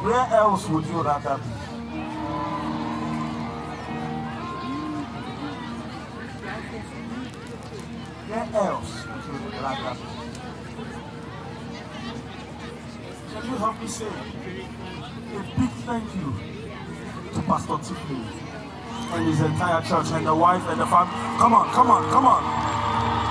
Where else would you rather be? Where else would you rather be? Can you help me say a big thank you to Pastor Tiffany and his entire church and the wife and the family? Come on, come on, come on.